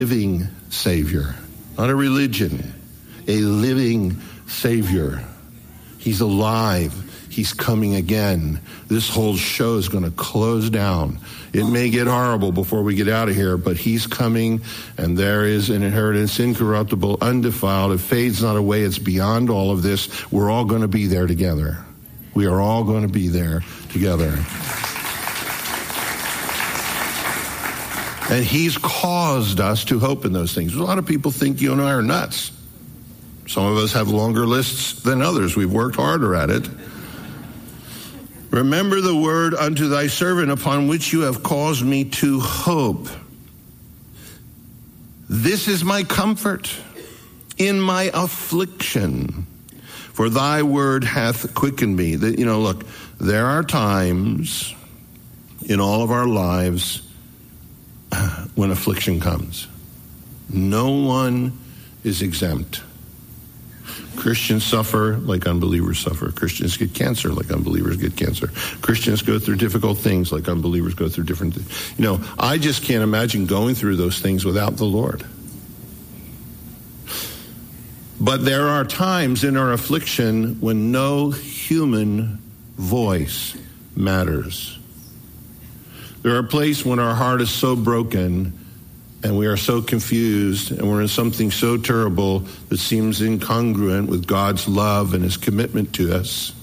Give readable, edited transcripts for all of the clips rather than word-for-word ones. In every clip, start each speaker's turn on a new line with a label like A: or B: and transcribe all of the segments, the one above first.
A: living Savior, not a religion, a living Savior. He's alive. He's coming again. This whole show is going to close down. It may get horrible before we get out of here, but he's coming, and there is an inheritance incorruptible, undefiled. It fades not away. It's beyond all of this. We're all going to be there together. We are all going to be there together. And he's caused us to hope in those things. A lot of people think you and I are nuts. Some of us have longer lists than others. We've worked harder at it. Remember the word unto thy servant upon which you have caused me to hope. This is my comfort in my affliction, for thy word hath quickened me. Look, there are times in all of our lives when affliction comes. No one is exempt. Christians suffer like unbelievers suffer. Christians get cancer like unbelievers get cancer. Christians go through difficult things like unbelievers go through different things. I just can't imagine going through those things without the Lord. But there are times in our affliction when no human voice matters. There are places when our heart is so broken and we are so confused and we're in something so terrible that seems incongruent with God's love and his commitment to us,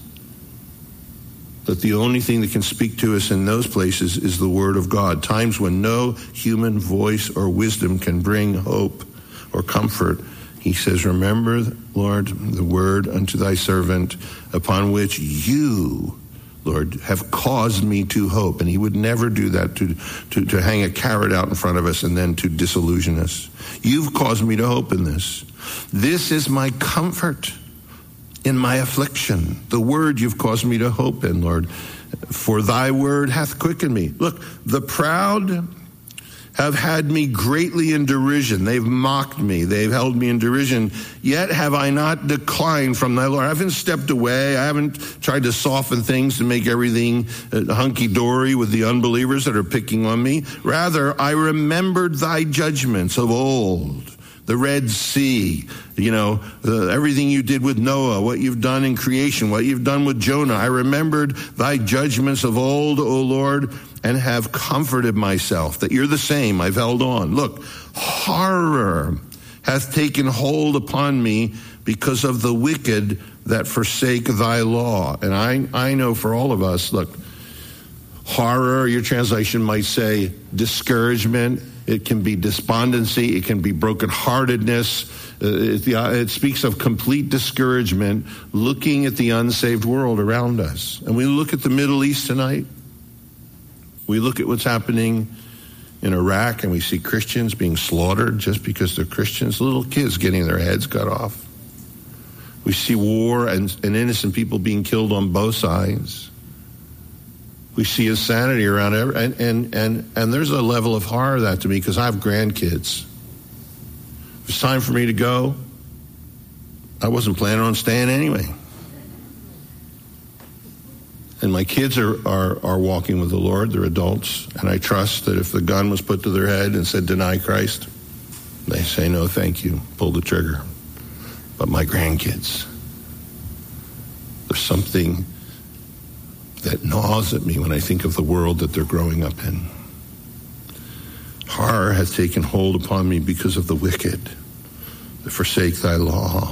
A: that the only thing that can speak to us in those places is the word of God. Times when no human voice or wisdom can bring hope or comfort. He says, remember, Lord, the word unto thy servant upon which you, Lord, have caused me to hope. And he would never do that to hang a carrot out in front of us and then to disillusion us. You've caused me to hope in this. This is my comfort in my affliction. The word you've caused me to hope in, Lord. For thy word hath quickened me. Look, the proud have had me greatly in derision. They've mocked me. They've held me in derision. Yet have I not declined from thy Lord. I haven't stepped away. I haven't tried to soften things to make everything hunky-dory with the unbelievers that are picking on me. Rather, I remembered thy judgments of old. The Red Sea, everything you did with Noah, what you've done in creation, what you've done with Jonah. I remembered thy judgments of old, O Lord, and have comforted myself that you're the same. I've held on. Look, horror hath taken hold upon me because of the wicked that forsake thy law. And I know for all of us, look, horror, your translation might say discouragement. It can be despondency. It can be brokenheartedness. It speaks of complete discouragement looking at the unsaved world around us. And we look at the Middle East tonight. We look at what's happening in Iraq and we see Christians being slaughtered just because they're Christians. Little kids getting their heads cut off. We see war and innocent people being killed on both sides. We see insanity around and there's a level of horror that to me because I have grandkids. If it's time for me to go, I wasn't planning on staying anyway. And my kids are walking with the Lord. They're adults. And I trust that if the gun was put to their head and said, deny Christ, they say, no, thank you, pull the trigger. But my grandkids, there's something that gnaws at me when I think of the world that they're growing up in. Horror has taken hold upon me because of the wicked that forsake thy law.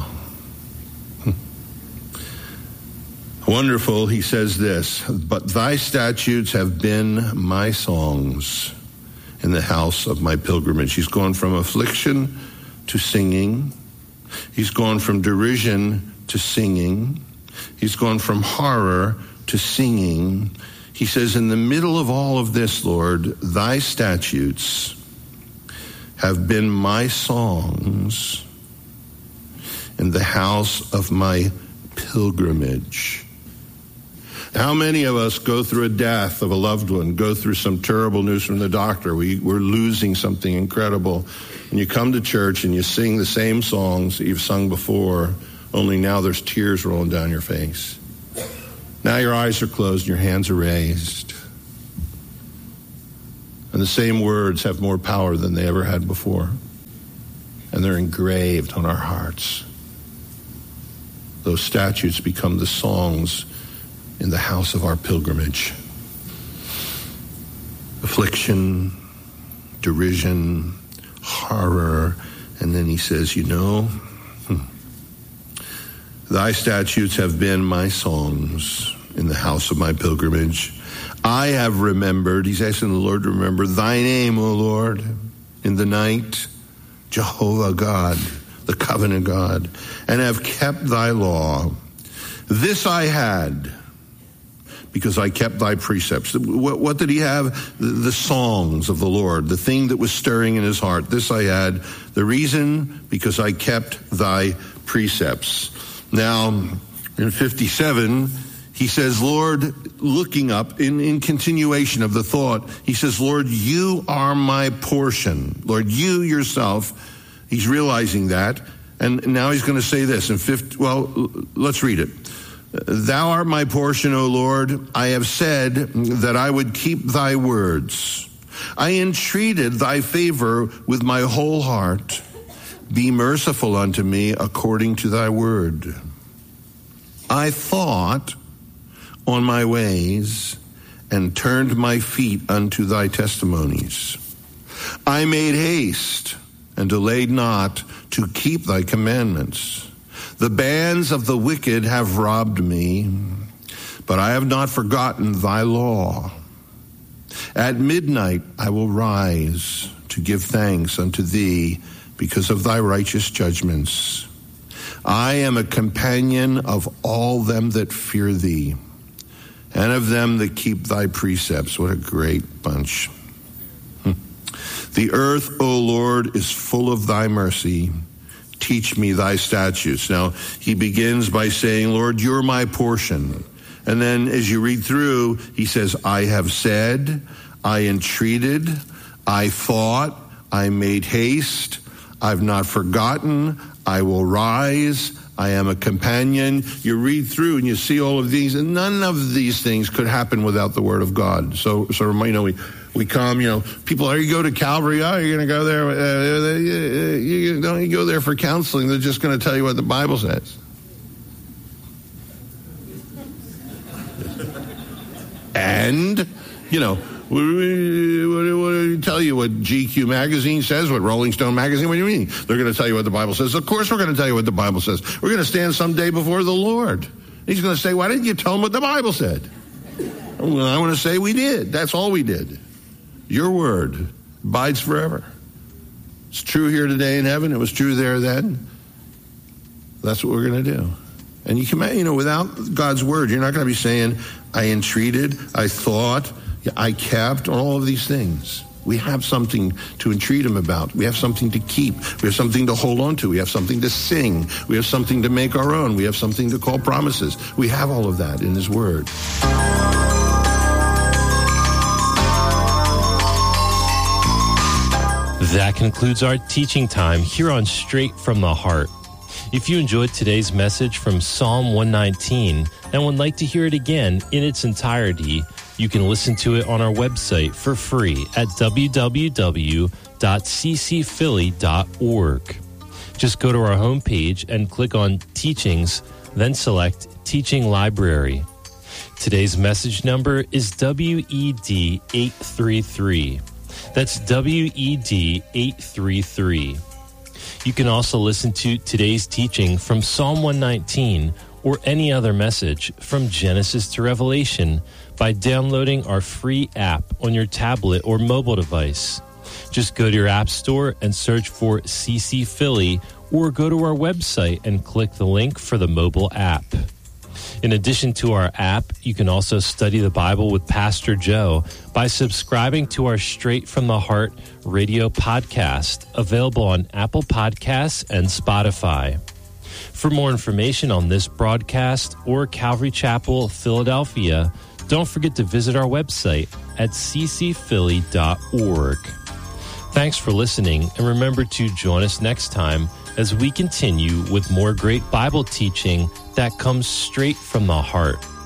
A: Wonderful, he says this, but thy statutes have been my songs in the house of my pilgrimage. He's gone from affliction to singing. He's gone from derision to singing. He's gone from horror to singing. He says, in the middle of all of this, Lord, thy statutes have been my songs in the house of my pilgrimage. How many of us go through a death of a loved one, go through some terrible news from the doctor? We're losing something incredible. And you come to church and you sing the same songs that you've sung before, only now there's tears rolling down your face. Now your eyes are closed and your hands are raised. And the same words have more power than they ever had before. and they're engraved on our hearts. Those statutes become the songs in the house of our pilgrimage. Affliction, derision, horror, and then he says, thy statutes have been my songs in the house of my pilgrimage. I have remembered, he's asking the Lord to remember thy name, O Lord, in the night, Jehovah God, the covenant God, and have kept thy law. This I had, because I kept thy precepts. What did he have? The songs of the Lord, the thing that was stirring in his heart. This I had. The reason, because I kept thy precepts. Now, in 57, he says, Lord, looking up in continuation of the thought, he says, Lord, you are my portion. Lord, you yourself, he's realizing that. And now he's going to say this in let's read it. Thou art my portion, O Lord. I have said that I would keep thy words. I entreated thy favor with my whole heart. Be merciful unto me according to thy word. I thought on my ways and turned my feet unto thy testimonies. I made haste and delayed not to keep thy commandments. The bands of the wicked have robbed me, but I have not forgotten thy law. At midnight I will rise to give thanks unto thee because of thy righteous judgments. I am a companion of all them that fear thee, and of them that keep thy precepts. What a great bunch. The earth, O Lord, is full of thy mercy. Teach me thy statutes. Now, he begins by saying, Lord, you're my portion. And then as you read through, he says, I have said, I entreated, I thought, I made haste, I've not forgotten, I will rise, I am a companion. You read through and you see all of these, and none of these things could happen without the word of God. So we come, people, you go to Calvary, you're going to go there, you don't go there for counseling, they're just going to tell you what the Bible says. And, what do they tell you what GQ magazine says, what Rolling Stone magazine, what do you mean? They're going to tell you what the Bible says. Of course we're going to tell you what the Bible says. We're going to stand someday before the Lord. He's going to say, why didn't you tell him what the Bible said? Well, I want to say we did. That's all we did. Your word abides forever. It's true here today in heaven. It was true there then. That's what we're going to do. And you can, without God's word, you're not going to be saying, I entreated, I thought, I kept, all of these things. We have something to entreat him about. We have something to keep. We have something to hold on to. We have something to sing. We have something to make our own. We have something to call promises. We have all of that in his word.
B: That concludes our teaching time here on Straight from the Heart. If you enjoyed today's message from Psalm 119 and would like to hear it again in its entirety, you can listen to it on our website for free at www.ccphilly.org. Just go to our homepage and click on Teachings, then select Teaching Library. Today's message number is WED 833. That's WED 833. You can also listen to today's teaching from Psalm 119 or any other message from Genesis to Revelation by downloading our free app on your tablet or mobile device. Just go to your app store and search for CC Philly, or go to our website and click the link for the mobile app. In addition to our app, you can also study the Bible with Pastor Joe by subscribing to our Straight from the Heart radio podcast, available on Apple Podcasts and Spotify. For more information on this broadcast or Calvary Chapel, Philadelphia, don't forget to visit our website at ccphilly.org. Thanks for listening, and remember to join us next time as we continue with more great Bible teaching that comes straight from the heart.